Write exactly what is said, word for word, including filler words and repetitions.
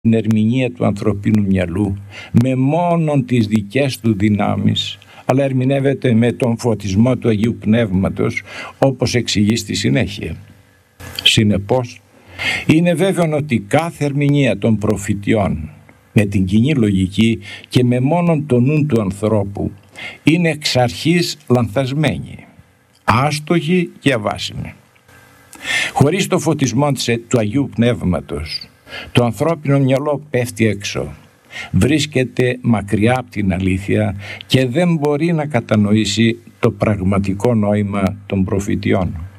την ερμηνεία του ανθρωπίνου μυαλού με μόνον τις δικές του δυνάμεις, αλλά ερμηνεύεται με τον φωτισμό του Αγίου Πνεύματος, όπως εξηγεί στη συνέχεια. Συνεπώς, είναι βέβαιο ότι κάθε ερμηνεία των προφητιών με την κοινή λογική και με μόνον το νου του ανθρώπου είναι εξ αρχής λανθασμένη, άστοχη και αβάσιμη. Χωρίς το φωτισμό του Αγίου Πνεύματος, το ανθρώπινο μυαλό πέφτει έξω, βρίσκεται μακριά από την αλήθεια και δεν μπορεί να κατανοήσει το πραγματικό νόημα των προφητιών.